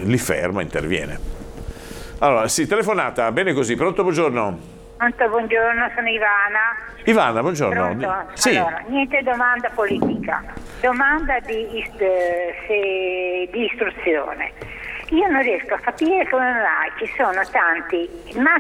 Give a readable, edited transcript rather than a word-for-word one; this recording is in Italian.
li ferma, interviene. Allora, sì, telefonata, bene così, pronto, buongiorno. Pronto, buongiorno, sono Ivana. Ivana, buongiorno. Pronto? Sì. Allora, niente domanda politica, domanda di istruzione. Io non riesco a capire come mai ci sono tanti